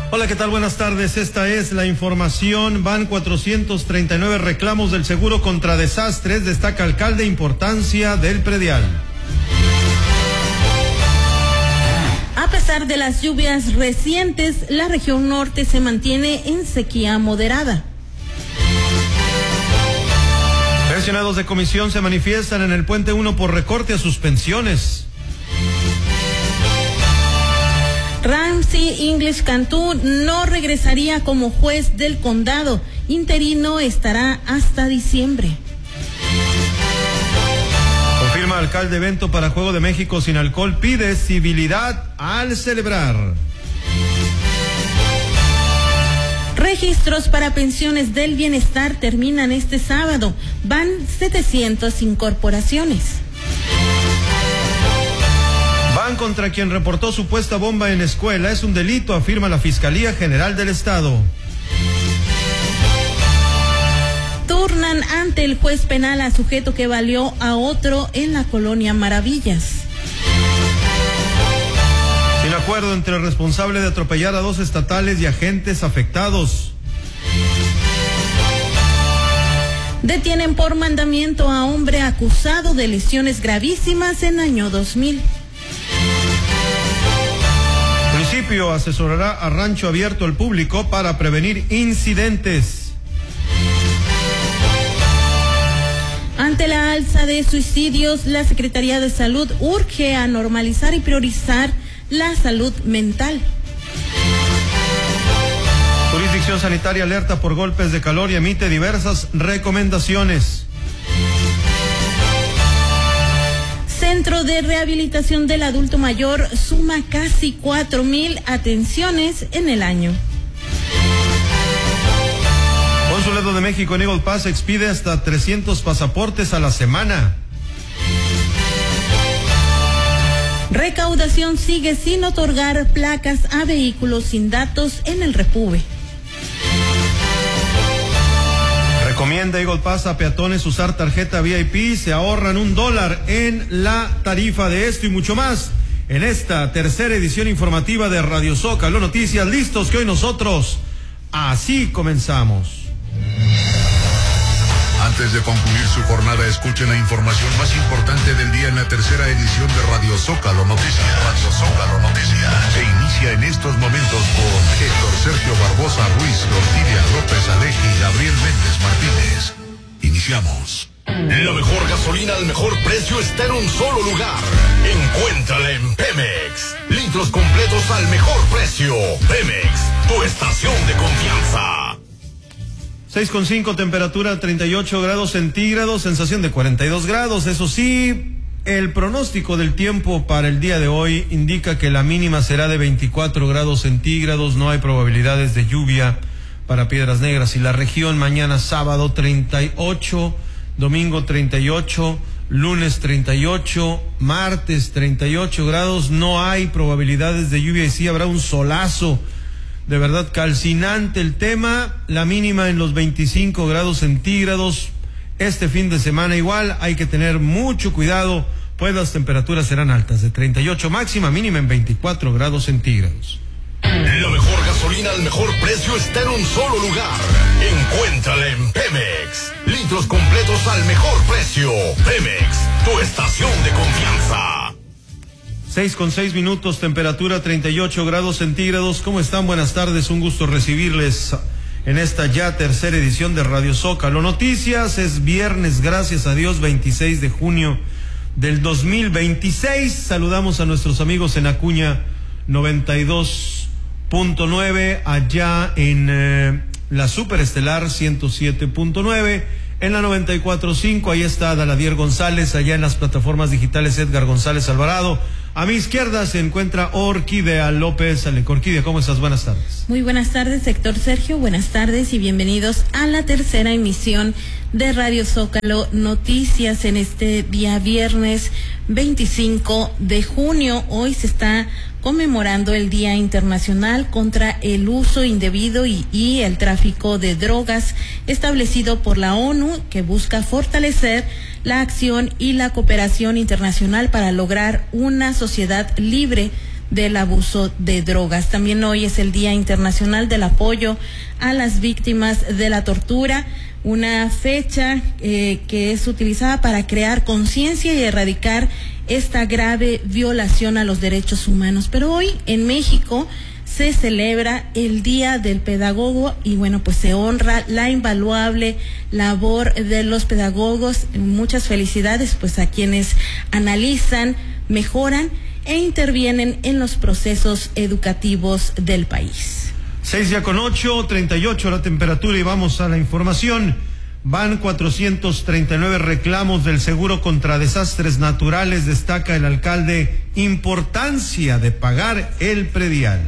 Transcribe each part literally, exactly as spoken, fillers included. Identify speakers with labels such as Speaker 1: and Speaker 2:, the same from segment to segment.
Speaker 1: Hola, ¿qué tal? Buenas tardes. Esta es la información. Van cuatrocientos treinta y nueve reclamos del seguro contra desastres. Destaca alcalde importancia del predial.
Speaker 2: A pesar de las lluvias recientes, la región norte se mantiene en sequía moderada.
Speaker 1: Pensionados de comisión se manifiestan en el Puente uno por recorte a sus pensiones.
Speaker 2: Ramsey English Cantú no regresaría como juez del condado. Interino estará hasta diciembre.
Speaker 1: Confirma alcalde evento para Juego de México sin alcohol. Pide civilidad al celebrar.
Speaker 2: Registros para pensiones del bienestar terminan este sábado. Van setecientas incorporaciones.
Speaker 1: Van contra quien reportó supuesta bomba en escuela. Es un delito, afirma la Fiscalía General del Estado.
Speaker 2: Turnan ante el juez penal a sujeto que valió a otro en la colonia Maravillas.
Speaker 1: Sin acuerdo entre el responsable de atropellar a dos estatales y agentes afectados.
Speaker 2: Detienen por mandamiento a hombre acusado de lesiones gravísimas en año dos mil.
Speaker 1: Municipio asesorará a rancho abierto al público para prevenir incidentes.
Speaker 2: Ante la alza de suicidios, la Secretaría de Salud urge a normalizar y priorizar la salud mental.
Speaker 1: Jurisdicción sanitaria alerta por golpes de calor y emite diversas recomendaciones.
Speaker 2: Centro de Rehabilitación del Adulto Mayor suma casi cuatro mil atenciones en el año.
Speaker 1: Consulado de México en Eagle Pass expide hasta trescientos pasaportes a la semana.
Speaker 2: Recaudación sigue sin otorgar placas a vehículos sin datos en el Repube.
Speaker 1: Recomienda Eagle Pass a peatones usar tarjeta V I P, se ahorran un dólar en la tarifa. De esto y mucho más en esta tercera edición informativa de Radio Zócalo Noticias. Listos que hoy nosotros así comenzamos.
Speaker 3: Antes de concluir su jornada, escuchen la información más importante del día en la tercera edición de Radio Zócalo Noticias. Radio Zócalo Noticias se inicia en estos momentos con Héctor Sergio Barbosa Ruiz, Ortilia López Aleji y Gabriel Méndez Martínez. Iniciamos.
Speaker 4: La mejor gasolina al mejor precio está en un solo lugar. Encuéntrala en Pemex. Litros completos al mejor precio. Pemex, tu estación de confianza.
Speaker 1: seis con cinco, temperatura treinta y ocho grados centígrados, sensación de cuarenta y dos grados. Eso sí, el pronóstico del tiempo para el día de hoy indica que la mínima será de veinticuatro grados centígrados. No hay probabilidades de lluvia para Piedras Negras y la región. Mañana sábado treinta y ocho, domingo treinta y ocho, lunes treinta y ocho, martes treinta y ocho grados. No hay probabilidades de lluvia y sí habrá un solazo. De verdad calcinante el tema. La mínima en los veinticinco grados centígrados. Este fin de semana igual hay que tener mucho cuidado, pues las temperaturas serán altas, de treinta y ocho máxima, mínima en veinticuatro grados centígrados.
Speaker 4: La mejor gasolina al mejor precio está en un solo lugar. Encuéntrala en Pemex. Litros completos al mejor precio. Pemex, tu estación de confianza.
Speaker 1: Seis con seis minutos, temperatura treinta y ocho grados centígrados. ¿Cómo están? Buenas tardes, un gusto recibirles en esta ya tercera edición de Radio Zócalo Noticias. Es viernes, gracias a Dios, veintiséis de junio del dos mil veintiséis. Saludamos a nuestros amigos en Acuña noventa y dos punto nueve, allá en eh, la Superestelar ciento siete punto nueve, en la noventa y cuatro punto cinco, ahí está Daladier González, allá en las plataformas digitales Edgar González Alvarado. A mi izquierda se encuentra Orquídea López Aleco. Orquídea, ¿cómo estás? Buenas tardes.
Speaker 2: Muy buenas tardes, Héctor Sergio. Buenas tardes y bienvenidos a la tercera emisión de Radio Zócalo Noticias en este día viernes veinticinco de junio. Hoy se está conmemorando el Día Internacional contra el Uso Indebido y, y el Tráfico de Drogas, establecido por la ONU, que busca fortalecer la acción y la cooperación internacional para lograr una sociedad libre del abuso de drogas. También hoy es el Día Internacional del Apoyo a las Víctimas de la Tortura, una fecha eh, que es utilizada para crear conciencia y erradicar esta grave violación a los derechos humanos. Pero hoy en México se celebra el Día del Pedagogo y bueno, pues se honra la invaluable labor de los pedagogos. Muchas felicidades pues a quienes analizan, mejoran e intervienen en los procesos educativos del país.
Speaker 1: Seis ya con ocho, treinta y ocho la temperatura y vamos a la información. Van cuatrocientos treinta y nueve reclamos del seguro contra desastres naturales. Destaca el alcalde importancia de pagar el predial.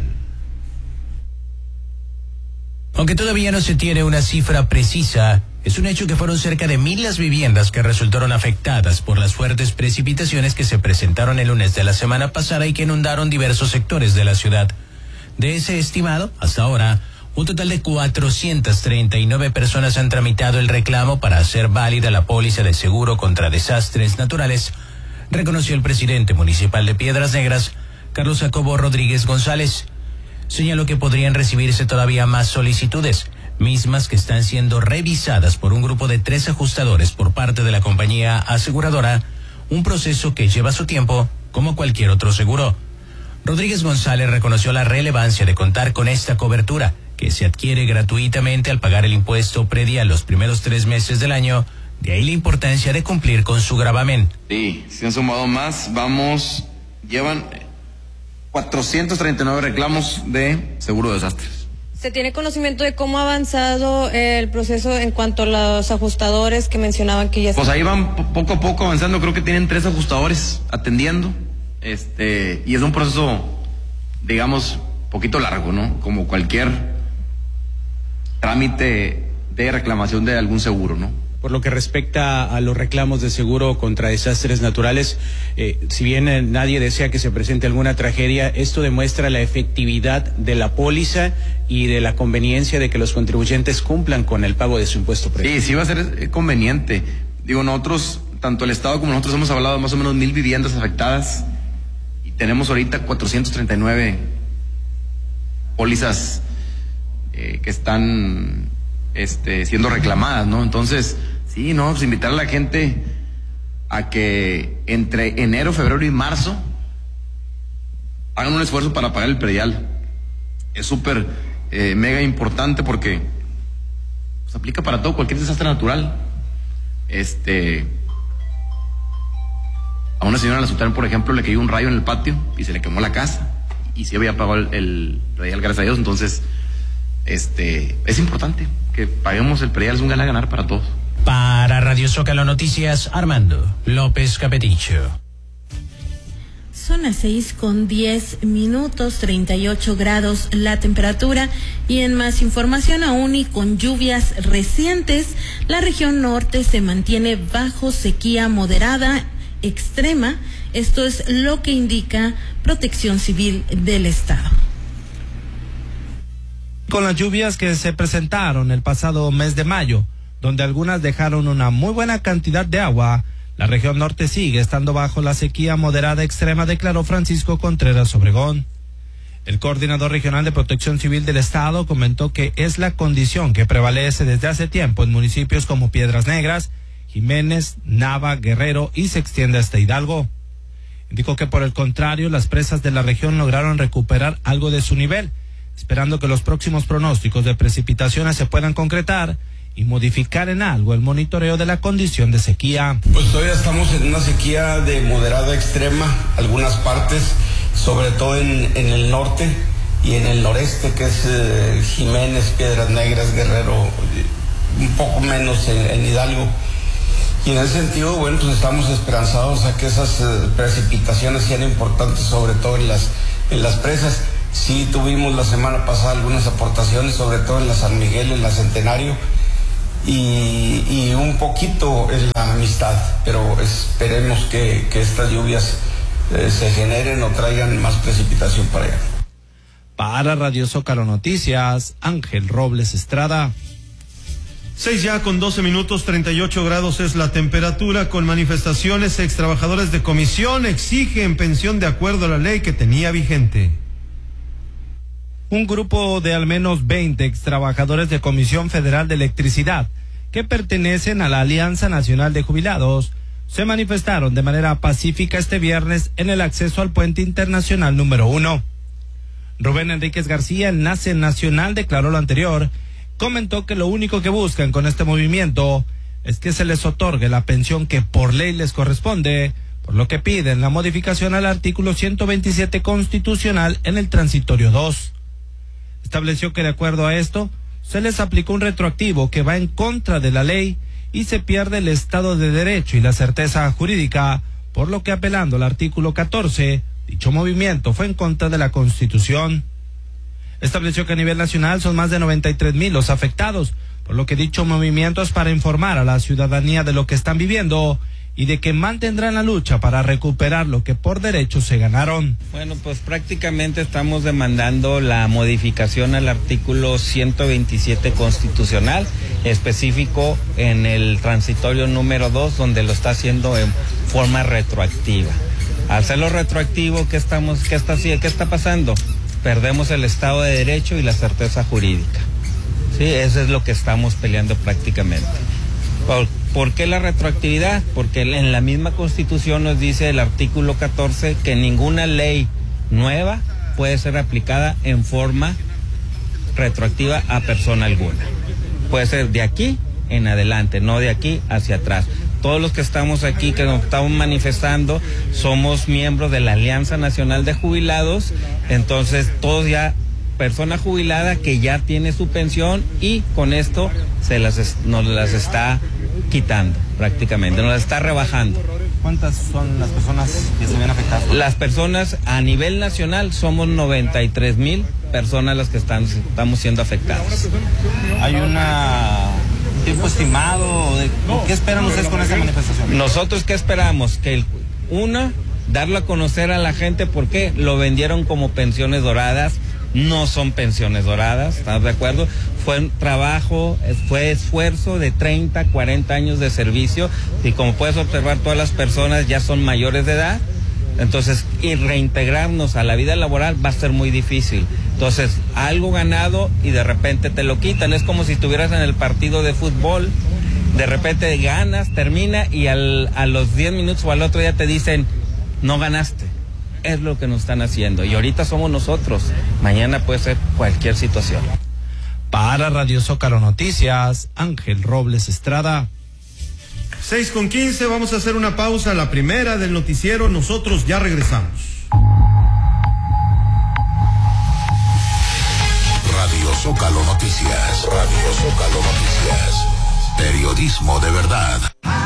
Speaker 5: Aunque todavía no se tiene una cifra precisa, es un hecho que fueron cerca de mil las viviendas que resultaron afectadas por las fuertes precipitaciones que se presentaron el lunes de la semana pasada y que inundaron diversos sectores de la ciudad. De ese estimado, hasta ahora, un total de cuatrocientas treinta y nueve personas han tramitado el reclamo para hacer válida la póliza de seguro contra desastres naturales, reconoció el presidente municipal de Piedras Negras, Carlos Jacobo Rodríguez González. Señaló que podrían recibirse todavía más solicitudes, mismas que están siendo revisadas por un grupo de tres ajustadores por parte de la compañía aseguradora, un proceso que lleva su tiempo, como cualquier otro seguro. Rodríguez González reconoció la relevancia de contar con esta cobertura, que se adquiere gratuitamente al pagar el impuesto predial los primeros tres meses del año, de ahí la importancia de cumplir con su gravamen.
Speaker 6: Sí, se han sumado más, vamos, llevan cuatrocientos treinta y nueve reclamos de seguro de desastres.
Speaker 7: ¿Se tiene conocimiento de cómo ha avanzado el proceso en cuanto a los ajustadores que mencionaban que ya...
Speaker 6: Pues ahí van poco a poco avanzando, creo que tienen tres ajustadores atendiendo, este, y es un proceso, digamos, poquito largo, ¿no? Como cualquier trámite de reclamación de algún seguro, ¿no?
Speaker 8: Por lo que respecta a los reclamos de seguro contra desastres naturales, eh, si bien eh, nadie desea que se presente alguna tragedia, esto demuestra la efectividad de la póliza y de la conveniencia de que los contribuyentes cumplan con el pago de su impuesto predial.
Speaker 6: Sí, sí va a ser eh, conveniente. Digo, nosotros, tanto el Estado como nosotros hemos hablado de más o menos mil viviendas afectadas y tenemos ahorita cuatrocientos treinta y nueve pólizas eh, que están este, siendo reclamadas, ¿no? Entonces... Sí, no, pues invitar a la gente a que entre enero, febrero y marzo hagan un esfuerzo para pagar el predial. Es súper eh, mega importante porque pues, aplica para todo, cualquier desastre natural. Este, a una señora en la Sultana, por ejemplo, le cayó un rayo en el patio y se le quemó la casa y sí había pagado el, el predial, gracias a Dios. Entonces, este, es importante que paguemos el predial, es un ganar-ganar para todos.
Speaker 5: Para Radio Zócalo Noticias, Armando López Capeticho.
Speaker 2: Son las seis con diez minutos, treinta y ocho grados la temperatura. Y en más información aún y con lluvias recientes, la región norte se mantiene bajo sequía moderada extrema. Esto es lo que indica Protección Civil del Estado.
Speaker 9: Con las lluvias que se presentaron el pasado mes de mayo, donde algunas dejaron una muy buena cantidad de agua, la región norte sigue estando bajo la sequía moderada extrema, declaró Francisco Contreras Obregón. El coordinador regional de Protección Civil del Estado comentó que es la condición que prevalece desde hace tiempo en municipios como Piedras Negras, Jiménez, Nava, Guerrero y se extiende hasta Hidalgo. Indicó que por el contrario, las presas de la región lograron recuperar algo de su nivel, esperando que los próximos pronósticos de precipitaciones se puedan concretar y modificar en algo el monitoreo de la condición de sequía.
Speaker 10: Pues todavía estamos en una sequía de moderada extrema, algunas partes, sobre todo en, en el norte y en el noreste, que es eh, Jiménez, Piedras Negras, Guerrero, un poco menos en, en Hidalgo. Y en ese sentido, bueno, pues estamos esperanzados a que esas eh, precipitaciones sean importantes, sobre todo en las, en las presas. Sí tuvimos la semana pasada algunas aportaciones, sobre todo en la San Miguel, en la Centenario, Y, y un poquito en la Amistad, pero esperemos que, que estas lluvias eh, se generen o traigan más precipitación para allá.
Speaker 9: Para Radio Zócalo Noticias, Ángel Robles Estrada.
Speaker 1: Seis ya con doce minutos, treinta y ocho grados es la temperatura. Con manifestaciones, ex trabajadores de comisión exigen pensión de acuerdo a la ley que tenía vigente.
Speaker 9: Un grupo de al menos veinte ex trabajadores de Comisión Federal de Electricidad que pertenecen a la Alianza Nacional de Jubilados se manifestaron de manera pacífica este viernes en el acceso al puente internacional número uno. Rubén Enríquez García, enlace nacional, declaró lo anterior. Comentó que lo único que buscan con este movimiento es que se les otorgue la pensión que por ley les corresponde, por lo que piden la modificación al artículo ciento veintisiete constitucional en el transitorio dos. Estableció que de acuerdo a esto, se les aplicó un retroactivo que va en contra de la ley y se pierde el Estado de Derecho y la certeza jurídica, por lo que apelando al artículo catorce, dicho movimiento fue en contra de la Constitución. Estableció que a nivel nacional son más de noventa y tres mil los afectados, por lo que dicho movimiento es para informar a la ciudadanía de lo que están viviendo y de que mantendrán la lucha para recuperar lo que por derecho se ganaron.
Speaker 11: Bueno, pues prácticamente estamos demandando la modificación al artículo ciento veintisiete constitucional, específico en el transitorio número dos, donde lo está haciendo en forma retroactiva. Al hacerlo retroactivo, ¿qué estamos, qué está, qué está pasando? Perdemos el Estado de Derecho y la certeza jurídica. Sí, eso es lo que estamos peleando prácticamente. ¿Por, ¿Por qué la retroactividad? Porque en la misma Constitución nos dice el artículo catorce que ninguna ley nueva puede ser aplicada en forma retroactiva a persona alguna. Puede ser de aquí en adelante, no de aquí hacia atrás. Todos los que estamos aquí, que nos estamos manifestando, somos miembros de la Alianza Nacional de Jubilados, entonces todos ya, persona jubilada que ya tiene su pensión y con esto se las nos las está quitando prácticamente, nos las está rebajando.
Speaker 12: ¿Cuántas son las personas que se ven afectadas?
Speaker 11: Las personas a nivel nacional somos noventa y tres mil personas las que están, estamos siendo afectadas.
Speaker 12: Hay una... tiempo estimado? De, ¿Qué esperan ustedes con esta manifestación?
Speaker 11: Nosotros, ¿qué esperamos? Que el, una, darlo a conocer a la gente porque lo vendieron como pensiones doradas, no son pensiones doradas, ¿estás de acuerdo? Fue un trabajo, fue esfuerzo de treinta, cuarenta años de servicio y como puedes observar todas las personas ya son mayores de edad, entonces y reintegrarnos a la vida laboral va a ser muy difícil. Entonces, algo ganado y de repente te lo quitan. Es como si estuvieras en el partido de fútbol, de repente ganas, termina y al, a los diez minutos o al otro día te dicen, no ganaste. Es lo que nos están haciendo. Y ahorita somos nosotros. Mañana puede ser cualquier situación.
Speaker 9: Para Radio Zócalo Noticias, Ángel Robles Estrada.
Speaker 1: Seis con quince, vamos a hacer una pausa, la primera del noticiero. Nosotros ya regresamos.
Speaker 3: Radio Zócalo Noticias. Radio Zócalo Noticias. Periodismo de verdad.